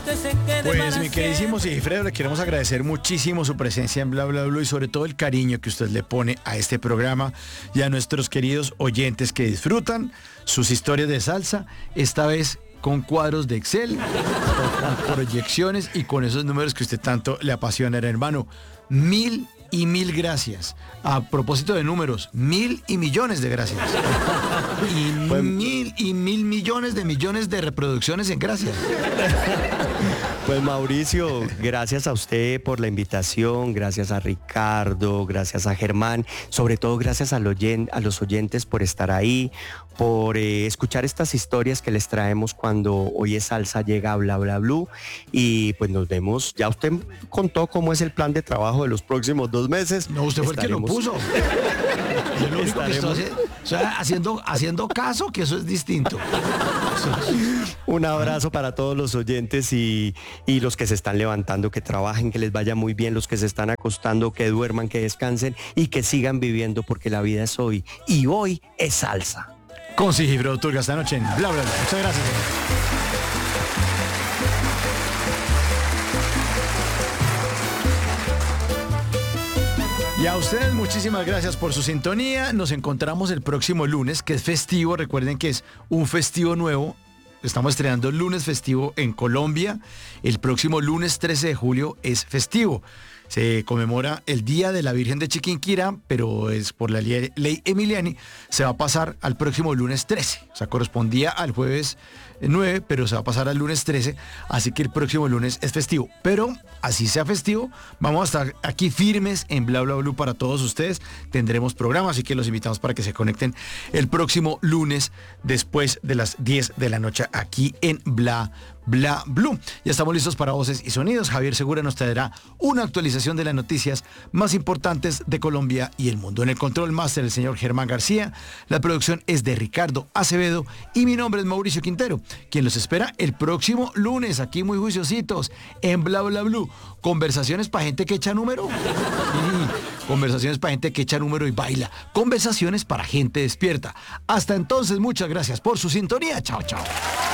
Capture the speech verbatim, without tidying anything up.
Pues mi queridísimo Sigifredo, le queremos agradecer muchísimo su presencia en Bla Bla Blue y sobre todo el cariño que usted le pone a este programa y a nuestros queridos oyentes que disfrutan sus historias de salsa, esta vez con cuadros de Excel, con proyecciones y con esos números que usted tanto le apasionan, hermano. Mil y mil gracias. A propósito de números, mil y millones de gracias. Y Pues- mil y mil millones de millones de reproducciones en gracias. Pues Mauricio, gracias a usted por la invitación, gracias a Ricardo, gracias a Germán, sobre todo gracias al oyen- a los oyentes por estar ahí, por eh, escuchar estas historias que les traemos cuando Hoy es Salsa llega a Bla Bla Blue y pues nos vemos, ya usted contó cómo es el plan de trabajo de los próximos dos meses. No, usted fue el que lo Estaremos- puso. Yo lo único que estoy Estaremos- haciendo, o sea, haciendo, haciendo caso, que eso es distinto. Un abrazo para todos los oyentes y, y los que se están levantando, que trabajen, que les vaya muy bien, los que se están acostando, que duerman, que descansen y que sigan viviendo porque la vida es hoy y hoy es salsa. Con Sigifredo Turga esta noche en Bla Bla Bla. Muchas gracias. Y a ustedes muchísimas gracias por su sintonía. Nos encontramos el próximo lunes, que es festivo. Recuerden que es un festivo nuevo. Estamos estrenando el lunes festivo en Colombia. El próximo lunes trece de julio es festivo. Se conmemora el Día de la Virgen de Chiquinquirá, pero es por la ley, ley Emiliani. Se va a pasar al próximo lunes trece. O sea, correspondía al jueves nueve, pero se va a pasar al lunes trece. Así que el próximo lunes es festivo. Pero así sea festivo, vamos a estar aquí firmes en Bla Bla Blue para todos ustedes. Tendremos programa, así que los invitamos para que se conecten el próximo lunes después de las diez de la noche aquí en Bla Bla Blue. Ya estamos listos para voces y sonidos. Javier Segura nos traerá una actualización de las noticias más importantes de Colombia y el mundo. En el control máster el señor Germán García. La producción es de Ricardo Acevedo y mi nombre es Mauricio Quintero, quien los espera el próximo lunes aquí muy juiciositos en Bla Bla Blue. Conversaciones para gente que echa número. Sí, conversaciones para gente que echa número y baila. Conversaciones para gente despierta. Hasta entonces, muchas gracias por su sintonía. Chao, chao.